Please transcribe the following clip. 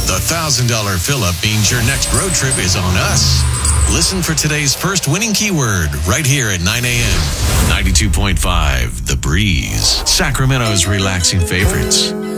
The $1,000 fill-up means your next road trip is on us. Listen for today's first winning keyword right here at 9 a.m. 92.5 The Breeze, Sacramento's relaxing favorites.